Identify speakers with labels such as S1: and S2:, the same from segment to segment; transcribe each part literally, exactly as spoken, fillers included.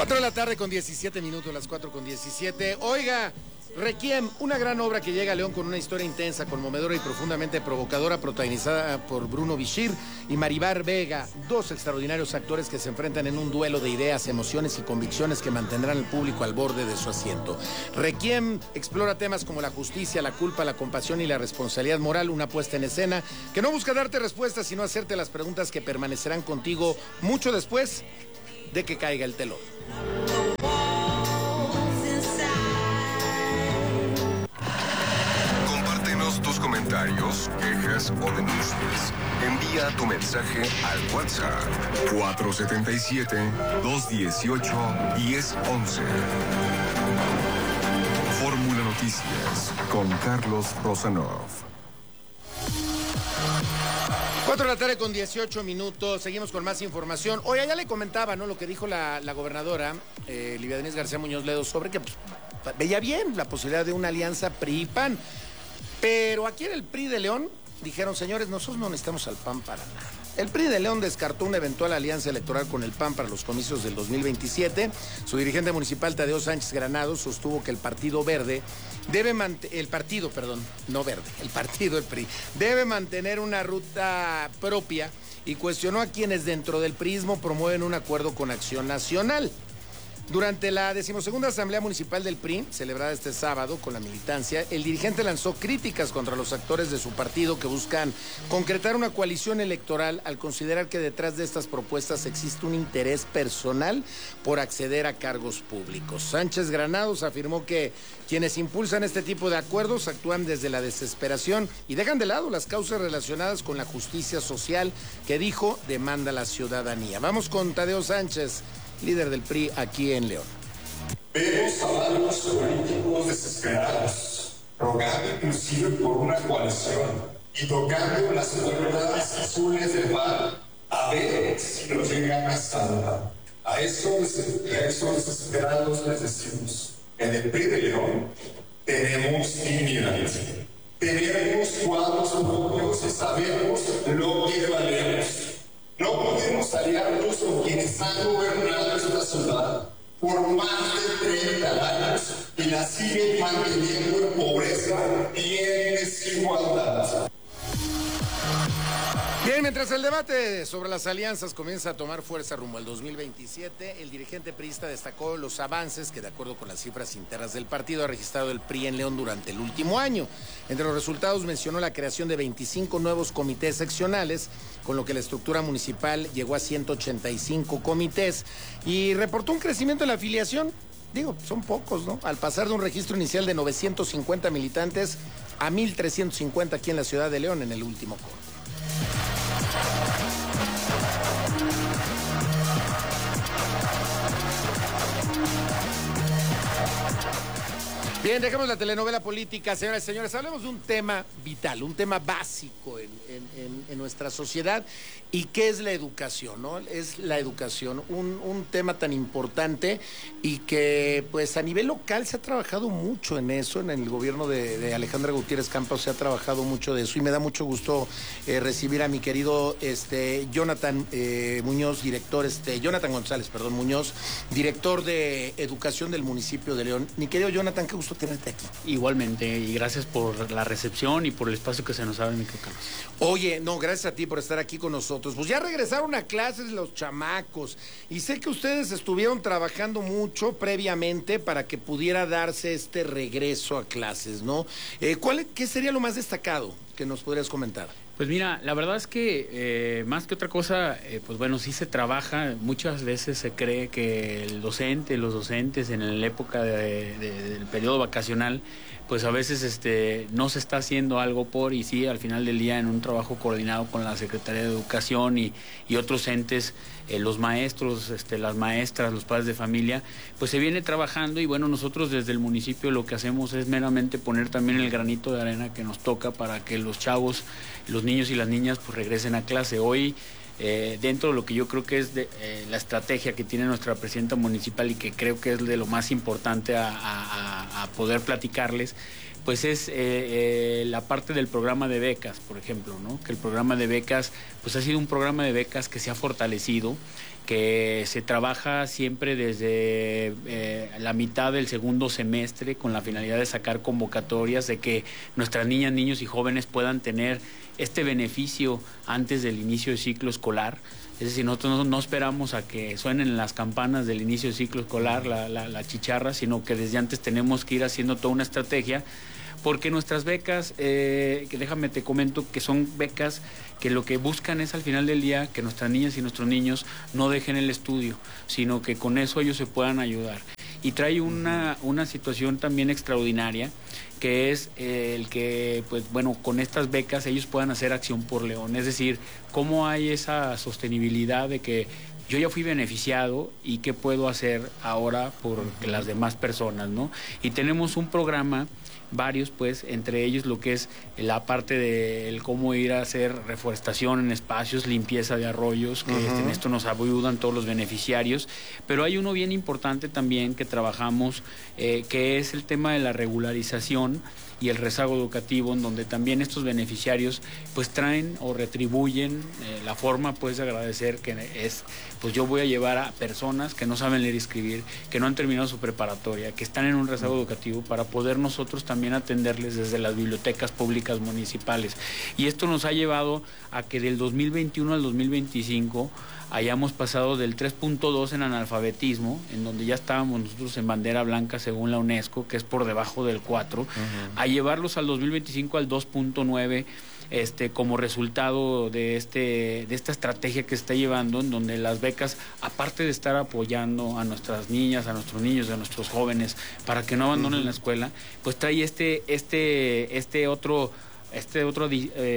S1: cuatro de la tarde con diecisiete minutos, las cuatro con diecisiete. Oiga, Requiem, una gran obra que llega a León con una historia intensa, conmovedora y profundamente provocadora, protagonizada por Bruno Bichir y Maribel Vega, dos extraordinarios actores que se enfrentan en un duelo de ideas, emociones y convicciones que mantendrán al público al borde de su asiento. Requiem explora temas como la justicia, la culpa, la compasión y la responsabilidad moral, una puesta en escena que no busca darte respuestas, sino hacerte las preguntas que permanecerán contigo mucho después de que caiga el telón.
S2: Compártenos tus comentarios, quejas o denuncias. Envía tu mensaje al WhatsApp cuatro siete siete, dos uno ocho, uno cero uno uno. Fórmula Noticias con Carlos Rosanov.
S1: cuatro de la tarde con dieciocho minutos, seguimos con más información. Oye, ya le comentaba, ¿no?, lo que dijo la, la gobernadora, eh, Livia Denise García Muñoz Ledo, sobre que pues, veía bien la posibilidad de una alianza P R I P A N. Pero aquí en el P R I de León dijeron, señores, nosotros no necesitamos al P A N para nada. El P R I de León descartó una eventual alianza electoral con el P A N para los comicios del dos mil veintisiete. Su dirigente municipal, Tadeo Sánchez Granados, sostuvo que el Partido Verde debe mantener, el partido, perdón, no verde, el partido, el P R I, debe mantener una ruta propia y cuestionó a quienes dentro del PRIismo promueven un acuerdo con Acción Nacional. Durante la decimosegunda Asamblea Municipal del P R I, celebrada este sábado con la militancia, el dirigente lanzó críticas contra los actores de su partido que buscan concretar una coalición electoral al considerar que detrás de estas propuestas existe un interés personal por acceder a cargos públicos. Sánchez Granados afirmó que quienes impulsan este tipo de acuerdos actúan desde la desesperación y dejan de lado las causas relacionadas con la justicia social que, dijo, demanda la ciudadanía. Vamos con Tadeo Sánchez, líder del P R I aquí en León.
S3: Vemos a varios políticos desesperados, rogando inclusive por una coalición y tocando las puertas azules del mar a ver si nos llegan a salvar. A esos, a esos desesperados les decimos, en el P R I de León tenemos dignidad, tenemos cuadros propios y sabemos lo que valemos. No podemos aliarnos con quienes han gobernado esta ciudad por más de treinta años y la siguen manteniendo en pobreza y en desigualdad.
S1: Bien, mientras el debate sobre las alianzas comienza a tomar fuerza rumbo al dos mil veintisiete, el dirigente priista destacó los avances que, de acuerdo con las cifras internas del partido, ha registrado el P R I en León durante el último año. Entre los resultados mencionó la creación de veinticinco nuevos comités seccionales, con lo que la estructura municipal llegó a ciento ochenta y cinco comités, y reportó un crecimiento en la afiliación. Digo, son pocos, ¿no? Al pasar de un registro inicial de novecientos cincuenta militantes a mil trescientos cincuenta aquí en la ciudad de León en el último corte. Bien, dejemos la telenovela política, señoras y señores. Hablemos de un tema vital, un tema básico en, en, en, en nuestra sociedad. ¿Y qué es la educación, no? Es la educación, un, un tema tan importante y que, pues, a nivel local se ha trabajado mucho en eso. En el gobierno de, de Alejandra Gutiérrez Campos se ha trabajado mucho de eso y me da mucho gusto eh, recibir a mi querido este, Jonathan eh, Muñoz, director, este, Jonathan González, perdón, Muñoz, director de Educación del municipio de León. Mi querido Jonathan, qué gusto tenerte aquí.
S4: Igualmente, y gracias por la recepción y por el espacio que se nos abre, mi querido Carlos.
S1: Oye, no, gracias a ti por estar aquí con nosotros. Pues ya regresaron a clases los chamacos y sé que ustedes estuvieron trabajando mucho previamente para que pudiera darse este regreso a clases, ¿no? Eh, ¿cuál, ¿Qué sería lo más destacado que nos podrías comentar?
S4: Pues mira, la verdad es que eh, más que otra cosa, eh, pues bueno, sí se trabaja. Muchas veces se cree que el docente, los docentes en la época de, de, del periodo vacacional, pues a veces este no se está haciendo algo por, y sí, al final del día en un trabajo coordinado con la Secretaría de Educación y, y otros entes, eh, los maestros, este, las maestras, los padres de familia, pues se viene trabajando. Y bueno, nosotros desde el municipio lo que hacemos es meramente poner también el granito de arena que nos toca para que los chavos, los niños y las niñas pues regresen a clase. Hoy, eh, dentro de lo que yo creo que es de, eh, la estrategia que tiene nuestra presidenta municipal y que creo que es de lo más importante a, a, a poder platicarles, pues es eh, eh, la parte del programa de becas, por ejemplo, ¿no? Que el programa de becas, pues ha sido un programa de becas que se ha fortalecido, que se trabaja siempre desde eh, la mitad del segundo semestre con la finalidad de sacar convocatorias, de que nuestras niñas, niños y jóvenes puedan tener este beneficio antes del inicio del ciclo escolar. Es decir, nosotros no, no esperamos a que suenen las campanas del inicio del ciclo escolar, la, la, la chicharra, sino que desde antes tenemos que ir haciendo toda una estrategia, porque nuestras becas, eh, que déjame te comento que son becas que lo que buscan es al final del día que nuestras niñas y nuestros niños no dejen el estudio, sino que con eso ellos se puedan ayudar. Y trae una, una situación también extraordinaria, que es eh, el que, pues bueno, con estas becas ellos puedan hacer acción por León. Es decir, cómo hay esa sostenibilidad de que yo ya fui beneficiado y qué puedo hacer ahora por las demás personas, ¿no? Y tenemos un programa, varios, pues, entre ellos lo que es la parte de cómo ir a hacer reforestación en espacios, limpieza de arroyos, que uh-huh. este, en esto nos ayudan todos los beneficiarios, pero hay uno bien importante también que trabajamos, eh, que es el tema de la regularización y el rezago educativo, en donde también estos beneficiarios pues traen o retribuyen eh, la forma pues de agradecer, que es, pues yo voy a llevar a personas que no saben leer y escribir, que no han terminado su preparatoria, que están en un rezago educativo, para poder nosotros también atenderles desde las bibliotecas públicas municipales. Y esto nos ha llevado a que del dos mil veintiuno al dos mil veinticinco hayamos pasado del tres punto dos en analfabetismo, en donde ya estábamos nosotros en bandera blanca según la UNESCO, que es por debajo del cuatro, uh-huh. a llevarlos al dos mil veinticinco al dos punto nueve, este, como resultado de, este, de esta estrategia que se está llevando, en donde las becas, aparte de estar apoyando a nuestras niñas, a nuestros niños, a nuestros jóvenes, para que no abandonen uh-huh. la escuela, pues trae este, este, este otro... este otro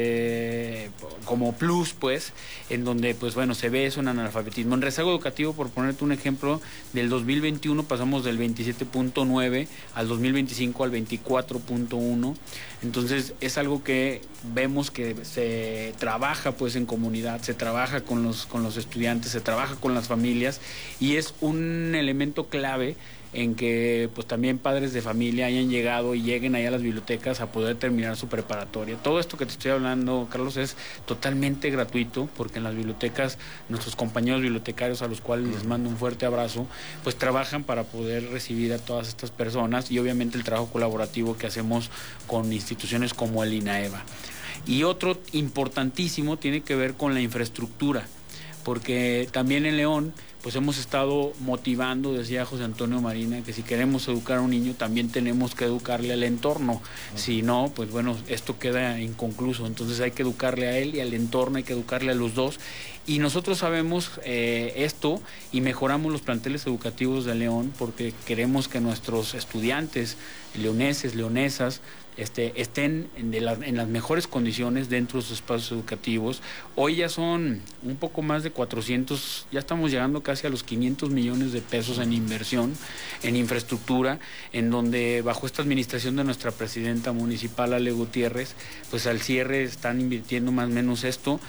S4: eh, como plus, pues, en donde, pues bueno, se ve eso en analfabetismo. En rezago educativo, por ponerte un ejemplo, del dos mil veintiuno pasamos del veintisiete punto nueve al dos mil veinticinco al veinticuatro punto uno. Entonces, es algo que vemos que se trabaja, pues, en comunidad, se trabaja con los, con los estudiantes, se trabaja con las familias, y es un elemento clave en que pues también padres de familia hayan llegado y lleguen allá a las bibliotecas a poder terminar su preparatoria. Todo esto que te estoy hablando, Carlos, es totalmente gratuito, porque en las bibliotecas nuestros compañeros bibliotecarios, a los cuales les mando un fuerte abrazo, pues trabajan para poder recibir a todas estas personas, y obviamente el trabajo colaborativo que hacemos con instituciones como el INAEVA. Y otro importantísimo tiene que ver con la infraestructura, porque también en León pues hemos estado motivando, decía José Antonio Marina, que si queremos educar a un niño también tenemos que educarle al entorno. Uh-huh. Si no, pues bueno, esto queda inconcluso. Entonces hay que educarle a él y al entorno, hay que educarle a los dos. Y nosotros sabemos eh, esto y mejoramos los planteles educativos de León, porque queremos que nuestros estudiantes leoneses, leonesas, Este, estén en, de la, en las mejores condiciones dentro de sus espacios educativos. Hoy ya son un poco más de cuatrocientos, ya estamos llegando casi a los quinientos millones de pesos en inversión, en infraestructura, en donde bajo esta administración de nuestra presidenta municipal, Ale Gutiérrez, pues al cierre están invirtiendo más o menos esto.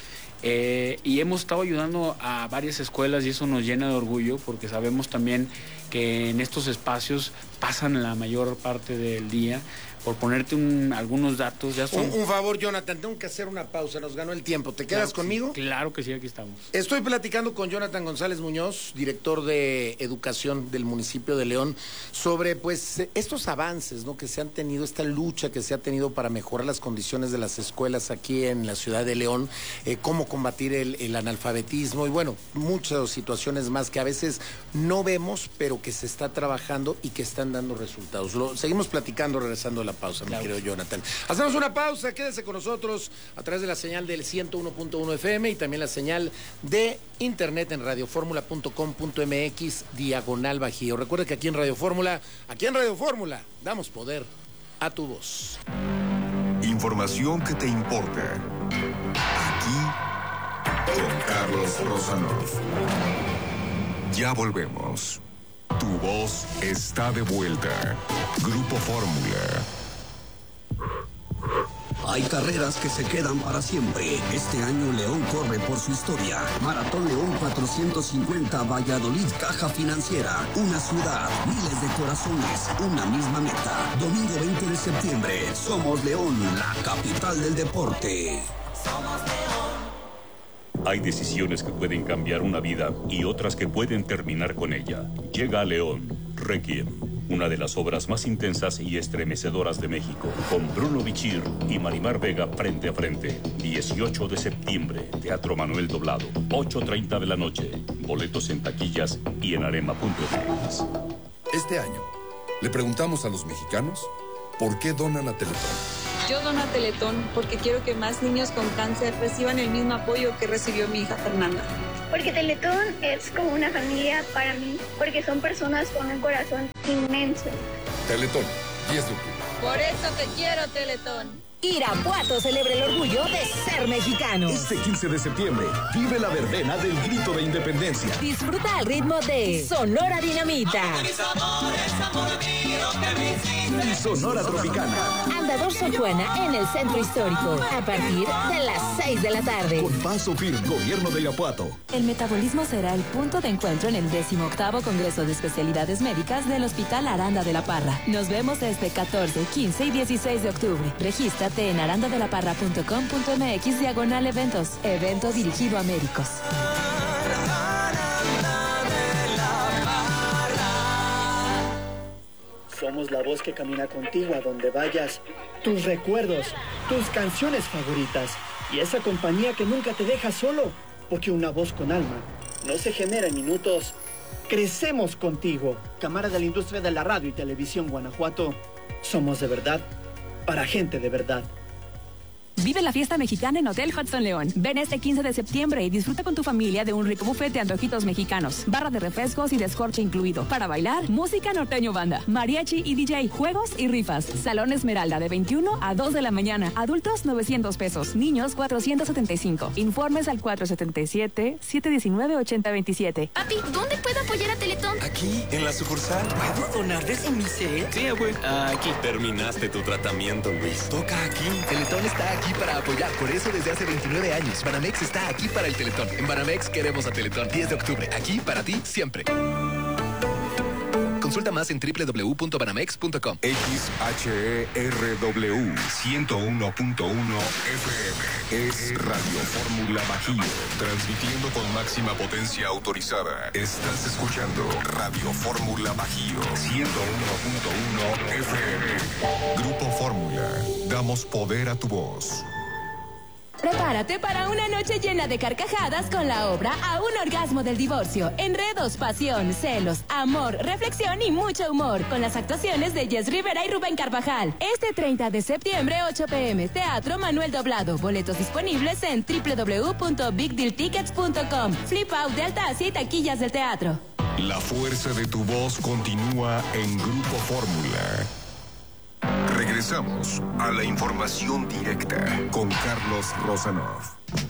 S4: Eh, y hemos estado ayudando a varias escuelas, y eso nos llena de orgullo, porque sabemos también que en estos espacios pasan la mayor parte del día. Por ponerte un, algunos datos, ya son...
S1: Un, un favor, Jonathan, tengo que hacer una pausa, nos ganó el tiempo. ¿Te quedas
S4: claro,
S1: conmigo?
S4: Sí, claro que sí, aquí estamos.
S1: Estoy platicando con Jonathan González Muñoz, director de Educación del municipio de León, sobre pues estos avances, ¿no?, que se han tenido, esta lucha que se ha tenido para mejorar las condiciones de las escuelas aquí en la ciudad de León, eh, cómo combatir el, el analfabetismo y bueno, muchas situaciones más que a veces no vemos, pero que se está trabajando y que están dando resultados. Lo seguimos platicando regresando a la pausa, claro, mi querido Jonathan. Hacemos una pausa, quédese con nosotros a través de la señal del ciento uno punto uno F M y también la señal de internet en radioformula punto com punto m x diagonal bajío. Recuerda que aquí en Radio Fórmula, aquí en Radio Fórmula, damos poder a tu voz.
S2: Información que te importa. Aquí con Carlos Rosanov. Ya volvemos. Tu voz está de vuelta. Grupo Fórmula.
S5: Hay carreras que se quedan para siempre. Este año León corre por su historia. Maratón León cuatrocientos cincuenta Valladolid Caja Financiera. Una ciudad, miles de corazones, una misma meta. Domingo veinte de septiembre. Somos León, la capital del deporte. Somos
S6: León. Hay decisiones que pueden cambiar una vida y otras que pueden terminar con ella. Llega a León, Requiem, una de las obras más intensas y estremecedoras de México, con Bruno Bichir y Marimar Vega frente a frente. dieciocho de septiembre, Teatro Manuel Doblado, ocho treinta de la noche. Boletos en taquillas y en arema punto m x.
S7: Este año, le preguntamos a los mexicanos por qué donan a Teletón.
S8: Yo dono a Teletón porque quiero que más niños con cáncer reciban el mismo apoyo que recibió mi hija Fernanda.
S9: Porque Teletón es como una familia para mí, porque son personas con un corazón inmenso.
S7: Teletón, diez de octubre.
S8: Por eso te quiero, Teletón.
S10: Irapuato celebra el orgullo de ser mexicano.
S11: Este quince de septiembre, vive la verbena del grito de independencia.
S10: Disfruta al ritmo de Sonora Dinamita.
S11: Y Sonora Tropicana.
S10: Andador Sor Juana en el Centro Histórico, a partir de las seis de la tarde.
S11: Con paso firme, Gobierno de Irapuato.
S12: El metabolismo será el punto de encuentro en el decimoctavo Congreso de Especialidades Médicas del Hospital Aranda de la Parra. Nos vemos este catorce, quince y dieciséis de octubre. Registra en arandadelaparra punto com punto m x diagonal eventos. Evento dirigido a médicos.
S13: Somos la voz que camina contigo a donde vayas. Tus recuerdos, tus canciones favoritas y esa compañía que nunca te deja solo. Porque una voz con alma no se genera en minutos. Crecemos contigo. Cámara de la Industria de la Radio y Televisión Guanajuato. Somos de verdad. Para gente de verdad.
S12: Vive la fiesta mexicana en Hotel Hudson León. Ven este quince de septiembre y disfruta con tu familia de un rico buffet de antojitos mexicanos, barra de refrescos y descorche incluido. Para bailar, música norteño banda, mariachi y D J, juegos y rifas. Salón Esmeralda de veintiuna a dos de la mañana. Adultos novecientos pesos, niños cuatrocientos setenta y cinco. Informes al cuatro siete siete, siete uno nueve, ocho cero dos siete.
S14: Papi, ¿dónde puedo apoyar a Teletón?
S15: Aquí, en la sucursal.
S16: ¿Puedo donar de Semicel?
S15: Sí, abuelo. Aquí. Terminaste tu tratamiento, Luis. Toca aquí.
S16: Teletón está aquí para apoyar, por eso desde hace veintinueve años. Banamex está aquí para el Teletón. En Banamex queremos a Teletón. diez de octubre, aquí para ti siempre. Consulta más en doble u doble u doble u punto banamex punto com.
S2: X H E R W ciento uno punto uno F M es Radio Fórmula Bajío, transmitiendo con máxima potencia autorizada. Estás escuchando Radio Fórmula Bajío ciento uno punto uno F M. Grupo Fórmula, damos poder a tu voz.
S12: Prepárate para una noche llena de carcajadas con la obra A un orgasmo del divorcio. Enredos, pasión, celos, amor, reflexión y mucho humor. Con las actuaciones de Jess Rivera y Rubén Carvajal. Este treinta de septiembre, ocho p m Teatro Manuel Doblado. Boletos disponibles en doble u doble u doble u punto big deal tickets punto com. Flip out de Altasia y taquillas del teatro.
S2: La fuerza de tu voz continúa en Grupo Fórmula. Regresamos a la información directa con Carlos Rosanov.